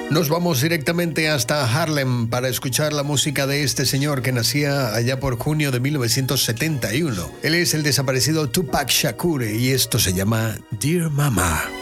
Nos vamos directamente hasta Harlem para escuchar la música de este señor que nacía allá por junio de 1971. Él es el desaparecido Tupac Shakur y esto se llama Dear Mama.